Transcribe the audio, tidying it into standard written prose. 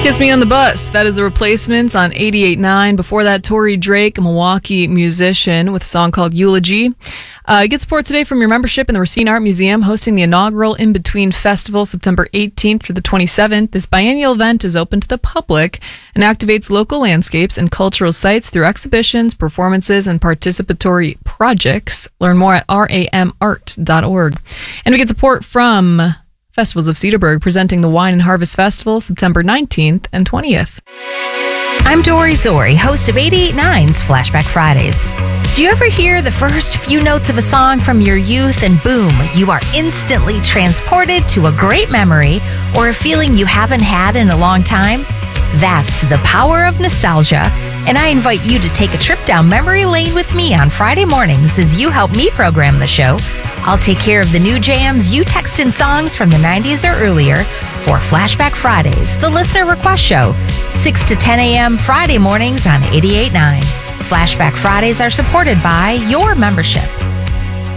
Kiss Me on the Bus. That is the Replacements on 88.9. Before that, Tori Drake, a Milwaukee musician, with a song called Eulogy. Get support today from your membership in the Racine Art Museum, hosting the inaugural In Between Festival September 18th through the 27th. This biennial event is open to the public and activates local landscapes and cultural sites through exhibitions, performances, and participatory projects. Learn more at ramart.org. And we get support from Festivals of Cedarburg, presenting the Wine and Harvest Festival September 19th and 20th. I'm Dory Zori, host of 88.9's Flashback Fridays. Do you ever hear the first few notes of a song from your youth and boom, you are instantly transported to a great memory or a feeling you haven't had in a long time? That's the power of nostalgia, and I invite you to take a trip down memory lane with me on Friday mornings as you help me program the show. I'll take care of the new jams you text in songs from the 90s or earlier for Flashback Fridays, the listener request show, 6 to 10 a.m. Friday mornings on 88.9. Flashback Fridays are supported by your membership.